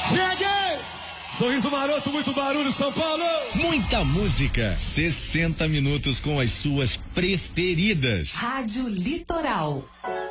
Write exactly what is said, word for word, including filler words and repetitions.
Sorriso maroto, muito barulho, São Paulo! Muita música, sessenta minutos com as suas preferidas. Rádio Litoral.